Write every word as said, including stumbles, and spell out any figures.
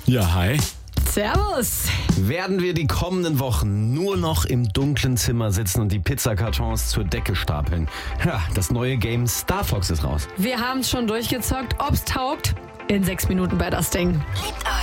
Ja, hi. Servus. Werden wir die kommenden Wochen nur noch im dunklen Zimmer sitzen und die Pizzakartons zur Decke stapeln? Ja, das neue Game Star Fox ist raus. Wir haben's schon durchgezockt. Ob's taugt? In sechs Minuten bei das Ding.